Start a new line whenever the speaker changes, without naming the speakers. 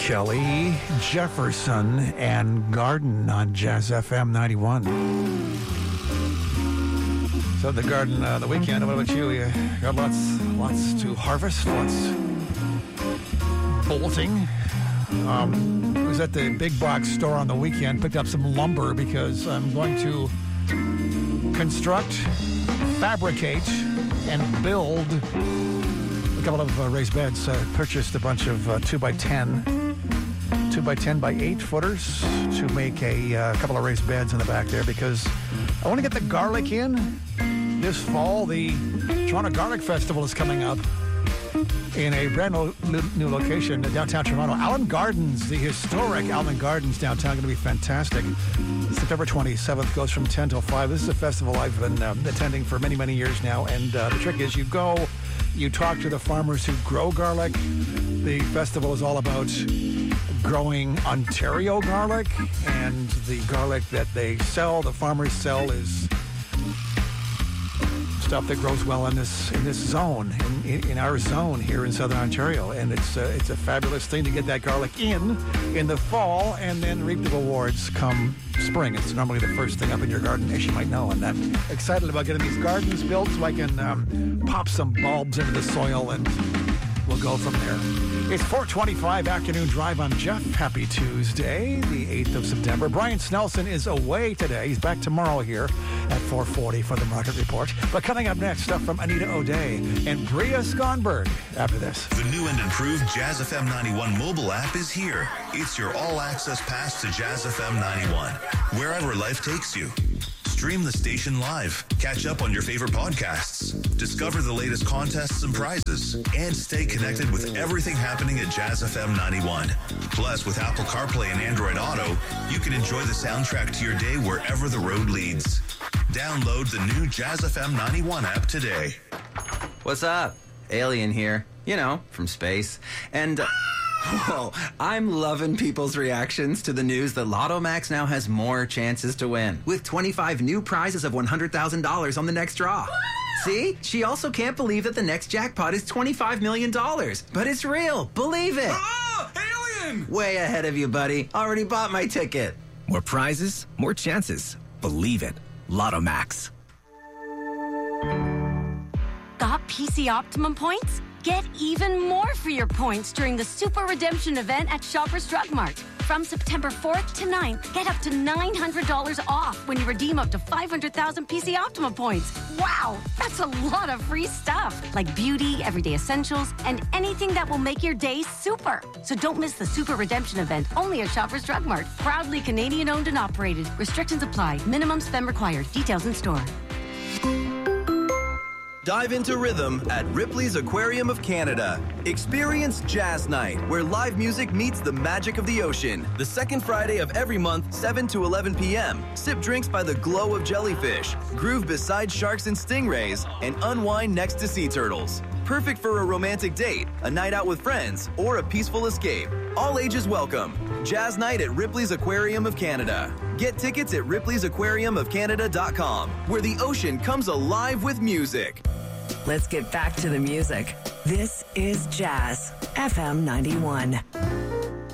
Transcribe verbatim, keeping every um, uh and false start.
Kelly, Jefferson, and Garden on Jazz F M ninety-one. So the Garden, uh, the weekend, what about you? You got lots, lots to harvest, lots bolting. Um, I was at the big box store on the weekend, picked up some lumber because I'm going to construct, fabricate, and build a couple of uh, raised beds. Uh, purchased a bunch of uh, two by ten, two by ten by eight footers to make a uh, couple of raised beds in the back there because I want to get the garlic in this fall. The Toronto Garlic Festival is coming up in a brand new, new location in downtown Toronto. Allen Gardens, the historic Allen Gardens downtown, going to be fantastic. September twenty-seventh, goes from ten till five. This is a festival I've been um, attending for many, many years now. And uh, the trick is you go, you talk to the farmers who grow garlic. The festival is all about growing Ontario garlic. And the garlic that they sell, the farmers sell, is stuff that grows well in this in this zone, in, in our zone here in Southern Ontario, and it's uh, it's a fabulous thing to get that garlic in in the fall and then reap the rewards come spring. It's normally the first thing up in your garden, as you might know, and I'm excited about getting these gardens built so I can um, pop some bulbs into the soil and we'll go from there. It's four twenty-five afternoon drive on Jeff. Happy Tuesday, the eighth of September. Brian Snelson is away today. He's back tomorrow here at four forty for the Market Report. But coming up next, stuff from Anita O'Day and Bria Skonberg after this.
The new and improved Jazz F M ninety-one mobile app is here. It's your all-access pass to Jazz F M ninety-one, wherever life takes you. Stream the station live, catch up on your favorite podcasts, discover the latest contests and prizes, and stay connected with everything happening at Jazz F M ninety-one. Plus, with Apple CarPlay and Android Auto, you can enjoy the soundtrack to your day wherever the road leads. Download the new Jazz F M ninety-one app today.
What's up? Alien here. You know, from space. And... Uh, Whoa, I'm loving people's reactions to the news that Lotto Max now has more chances to win, with twenty-five new prizes of one hundred thousand dollars on the next draw. See? She also can't believe that the next jackpot is twenty-five million dollars. But it's real. Believe it.
Oh, alien!
Way ahead of you, buddy. Already bought my ticket.
More prizes, more chances. Believe it. Lotto Max.
Got P C Optimum points? Get even more for your points during the Super Redemption event at Shoppers Drug Mart. From September fourth to ninth, get up to nine hundred dollars off when you redeem up to five hundred thousand P C Optimum points. Wow, that's a lot of free stuff, like beauty, everyday essentials, and anything that will make your day super. So don't miss the Super Redemption event, only at Shoppers Drug Mart. Proudly Canadian owned and operated. Restrictions apply. Minimum spend required. Details in store.
Dive into rhythm at Ripley's Aquarium of Canada. Experience Jazz Night, where live music meets the magic of the ocean. The second Friday of every month, seven to eleven p.m. Sip drinks by the glow of jellyfish, groove beside sharks and stingrays, and unwind next to sea turtles. Perfect for a romantic date, a night out with friends, or a peaceful escape. All ages welcome. Jazz Night at Ripley's Aquarium of Canada. Get tickets at ripley's aquarium of canada dot com, where the ocean comes alive with music.
Let's get back to the music. This is Jazz F M ninety-one.